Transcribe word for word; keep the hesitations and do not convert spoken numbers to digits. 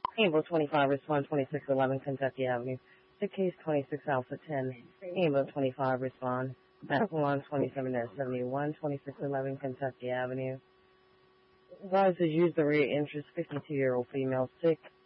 Able twenty-five, respond twenty-six eleven Kentucky Avenue. The case twenty-six Alpha ten. Able twenty-five, respond. Babylon twenty-seven seventy-one, twenty-six eleven Kentucky Avenue. Advisors use the rear entrance, fifty-two-year-old female, sick.